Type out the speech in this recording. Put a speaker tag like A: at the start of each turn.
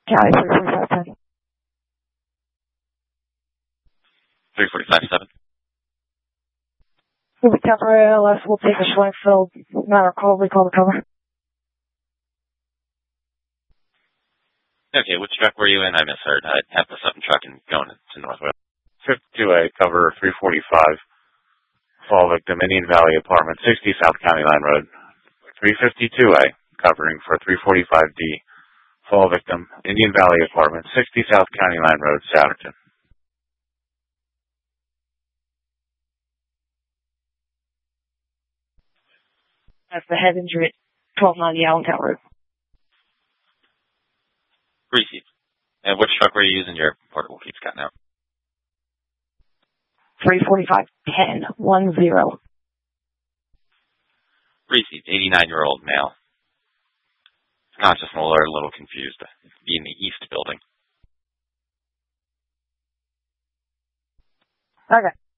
A: County 34510.
B: 345-7.
A: We'll be temporary ALS. We'll take a Schwenkfeld matter call, recall the cover.
B: Okay, which truck were you in? I misheard. I have the 7 truck and going to Northwest.
C: 52A, cover 345. Fall victim, Indian Valley Apartment, 60 South County Line Road. 352A, covering for 345D. Fall victim, Indian Valley Apartment, 60 South County Line Road, Souderton.
A: That's the head injury at 1290 Allentown Road.
B: Received. And which truck were you using your portable keep Scott now?
A: 3451010.
B: Received. 89-year-old male. Conscious and alert, a little confused. Be in the east building.
A: Okay.